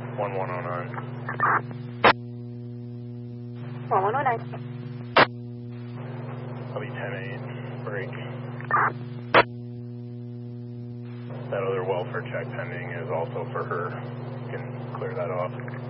1109. 1109. I'll be 10-8, break. That other welfare check pending is also for her. You can clear that off.